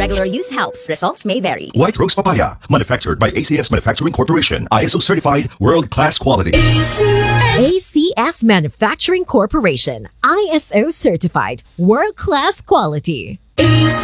Regular use helps. Results may vary. White Rose Papaya, manufactured by ACS Manufacturing Corporation. ISO certified, world-class quality. ACS Manufacturing Corporation. ISO certified. World-class quality.